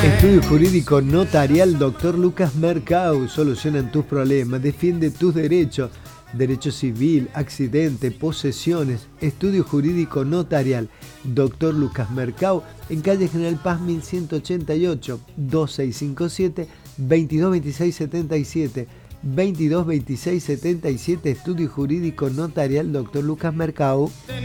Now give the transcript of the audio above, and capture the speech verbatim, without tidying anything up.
Estudio Jurídico Notarial Doctor Lucas Mercau. Solucionan tus problemas, defiende tus derechos. Derecho civil, accidente, posesiones. Estudio Jurídico Notarial Doctor Lucas Mercau, en calle General Paz mil ciento ochenta y ocho, dos seis cinco siete, veintidós veintiséis setenta y siete. veintidós veintiséis setenta y siete. Estudio Jurídico Notarial Doctor Lucas Mercau.